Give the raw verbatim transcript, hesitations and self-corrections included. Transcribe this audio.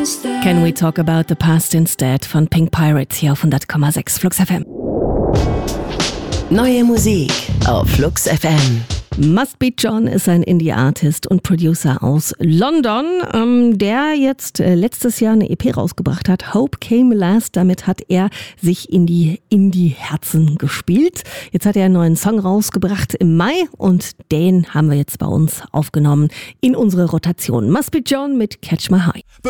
Can we talk about the past instead von Pink Pirates hier auf hundert Komma sechs Flux F M. Neue Musik auf Flux F M. Must Be John ist ein Indie-Artist und Producer aus London, ähm, der jetzt äh, letztes Jahr eine E P rausgebracht hat. Hope Came Last. Damit hat er sich in die Indie-Herzen gespielt. Jetzt hat er einen neuen Song rausgebracht im Mai und den haben wir jetzt bei uns aufgenommen in unsere Rotation. Must Be John mit Catch My High.